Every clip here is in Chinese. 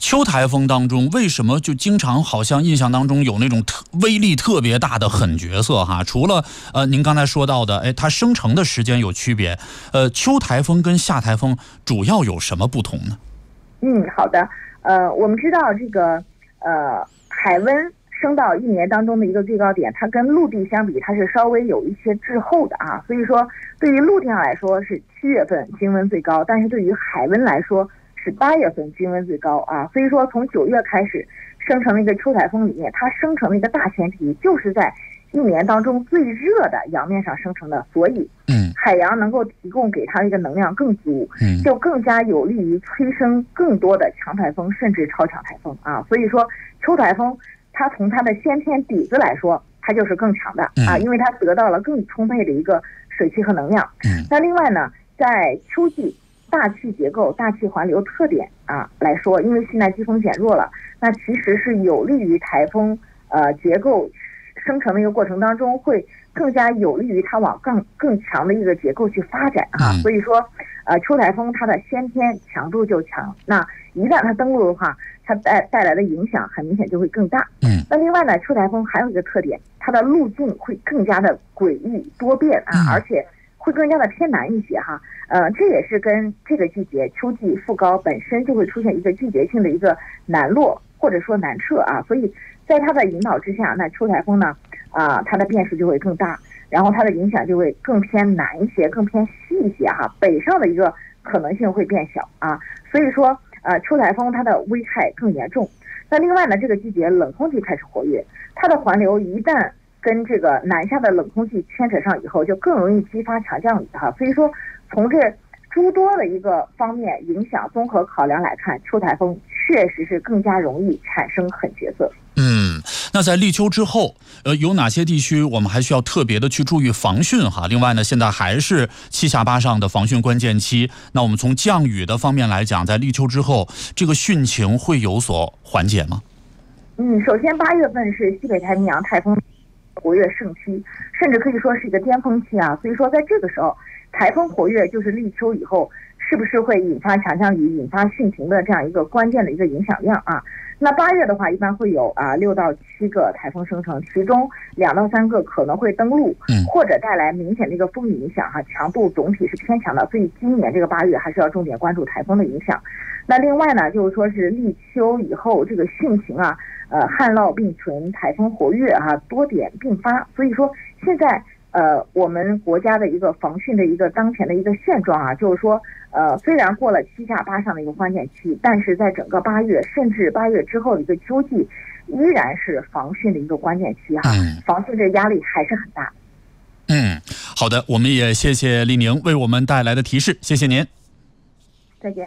秋台风当中为什么就经常好像印象当中有那种威力特别大的狠角色哈？除了您刚才说到的，它生成的时间有区别，秋台风跟夏台风主要有什么不同呢？ 好的，我们知道这个海温升到一年当中的一个最高点，它跟陆地相比，它是稍微有一些滞后的啊。所以说，对于陆地上来说是7月份均温最高，但是对于海温来说是8月份均温最高啊。所以说，从9月开始生成了一个秋台风里面，它生成的一个大前提就是在一年当中最热的洋面上生成的，所以海洋能够提供给它的一个能量更足，就更加有利于催生更多的强台风甚至超强台风啊。所以说，秋台风它从它的先天底子来说，它就是更强的啊，因为它得到了更充沛的一个水汽和能量。那另外呢，在秋季大气结构、大气环流特点啊来说，因为西南季风减弱了，那其实是有利于台风结构生成的一个过程当中，会更加有利于它往更强的一个结构去发展啊。所以说，秋台风它的先天强度就强，那一旦它登陆的话，它带来的影响很明显就会更大。那另外呢，秋台风还有一个特点，它的路径会更加的诡异多变啊，而且会更加的偏南一些哈。这也是跟这个季节秋季副高本身就会出现一个季节性的一个南落或者说南撤啊，所以在它的引导之下，那秋台风呢它的变数就会更大，然后它的影响就会更偏南一些，更偏西一些哈，北上的一个可能性会变小啊。所以说秋台风它的危害更严重。那另外呢，这个季节冷空气开始活跃，它的环流一旦跟这个南下的冷空气牵扯上以后，就更容易激发强降雨哈。所以说，从这诸多的一个方面影响综合考量来看，秋台风确实是更加容易产生狠角色。 那在立秋之后，有哪些地区我们还需要特别的去注意防汛哈？另外呢，现在还是7下8上的防汛关键期。那我们从降雨的方面来讲，在立秋之后，这个汛情会有所缓解吗？ 首先8月份是西北太平洋台风活跃盛期，甚至可以说是一个巅峰期啊。所以说，在这个时候，台风活跃就是立秋以后是不是会引发强降雨、引发汛情的这样一个关键的一个影响量啊。那8月的话，一般会有6到7个台风生成，其中2到3个可能会登陆，或者带来明显的一个风雨影响哈，强度总体是偏强的。所以今年这个8月还是要重点关注台风的影响。那另外呢，就是说是立秋以后这个汛情旱涝并存，台风活跃多点并发。所以说现在我们国家的一个防汛的一个当前的一个现状就是说虽然过了7下8上的一个关键期，但是在整个8月甚至8月之后的一个秋季，依然是防汛的一个关键期防汛这压力还是很大。 好的，我们也谢谢丽宁为我们带来的提示，谢谢您。 再见。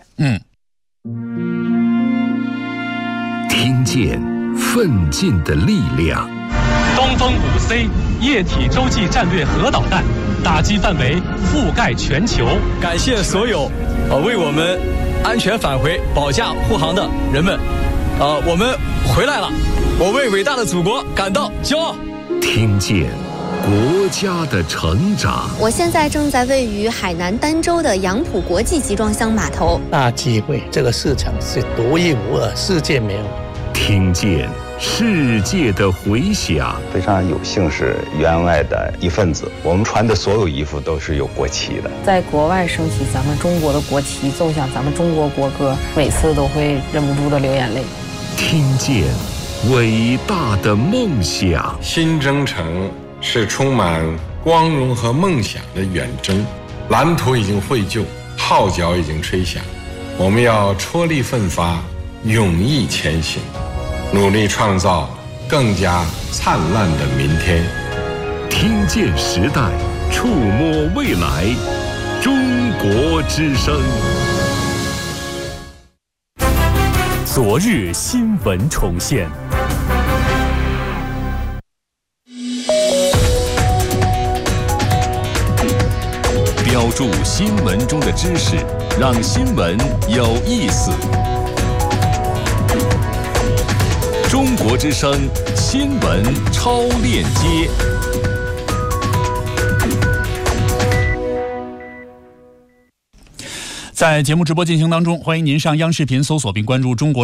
听见奋进的力量。 东风5C 液体洲际战略核导弹打击范围覆盖全球。 感谢所有为我们安全返回保驾护航的人们。我们回来了，我为伟大的祖国感到骄傲。 听见国家的成长。 我现在正在位于海南儋州的杨浦国际集装箱码头。 大机会，这个市场是独一无二，世界没有。 听见世界的回响。 非常有幸是员外的一份子，我们穿的所有衣服都是有国旗的。 在国外升起咱们中国的国旗，奏响咱们中国国歌，每次都会忍不住的流眼泪。 听见伟大的梦想。 新征程是充满光荣和梦想的远征，蓝图已经绘就，号角已经吹响，我们要踔厉奋发，勇毅前行，努力创造更加灿烂的明天。 听见时代，触摸未来，中国之声。 昨日新闻重现。 标注新闻中的知识，让新闻有意思。中国之声新闻超链接。 在节目直播进行当中，欢迎您上央视频搜索并关注中国